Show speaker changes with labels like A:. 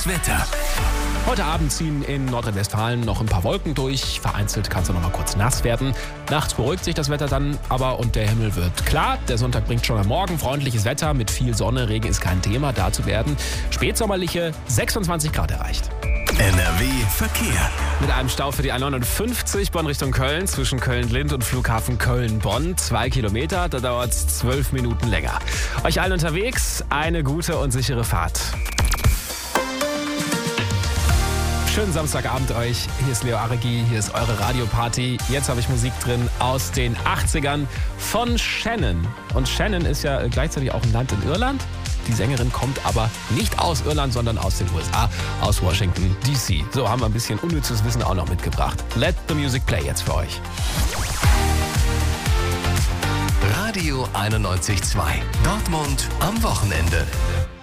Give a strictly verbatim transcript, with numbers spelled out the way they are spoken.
A: Wetter.
B: Heute Abend ziehen in Nordrhein-Westfalen noch ein paar Wolken durch. Vereinzelt kann es noch mal kurz nass werden. Nachts beruhigt sich das Wetter dann aber und der Himmel wird klar. Der Sonntag bringt schon am Morgen freundliches Wetter mit viel Sonne. Regen ist kein Thema. Dazu werden spätsommerliche sechsundzwanzig Grad erreicht.
A: N R W Verkehr.
B: Mit einem Stau für die A neunundfünfzig Bonn Richtung Köln zwischen Köln-Lind und Flughafen Köln-Bonn. Zwei Kilometer, da dauert es zwölf Minuten länger. Euch allen unterwegs eine gute und sichere Fahrt. Schönen Samstagabend euch. Hier ist Leo Aregi, hier ist eure Radioparty. Jetzt habe ich Musik drin aus den achtzigern von Shannon. Und Shannon ist ja gleichzeitig auch ein Land in Irland. Die Sängerin kommt aber nicht aus Irland, sondern aus den U S A, aus Washington D C. So haben wir ein bisschen unnützes Wissen auch noch mitgebracht. Let the music play jetzt für euch.
A: Radio einundneunzig Komma zwei. Dortmund am Wochenende.